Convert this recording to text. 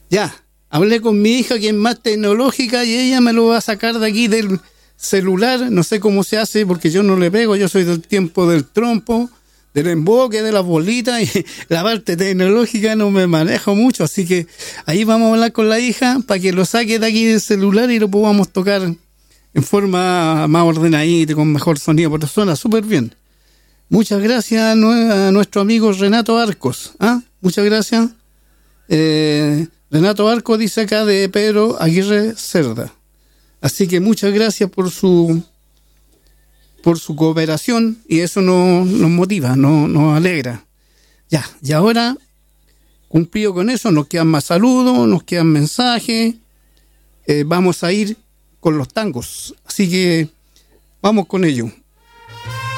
Ya, hablé con mi hija, que es más tecnológica, y ella me lo va a sacar de aquí del celular. No sé cómo se hace, porque yo no le pego. Yo soy del tiempo del trompo, del emboque, de las bolitas, y la parte tecnológica no me manejo mucho. Así que ahí vamos a hablar con la hija para que lo saque de aquí del celular y lo podamos tocar en forma más ordenadita, con mejor sonido, porque suena súper bien. Muchas gracias a nuestro amigo Renato Arcos. Muchas gracias. Renato Arcos dice acá de Pedro Aguirre Cerda. Así que muchas gracias por su cooperación, y eso nos motiva, nos alegra. Ya, y ahora, cumplido con eso, nos quedan más saludos, nos quedan mensajes. Vamos a ir con los tangos. Así que vamos con ello.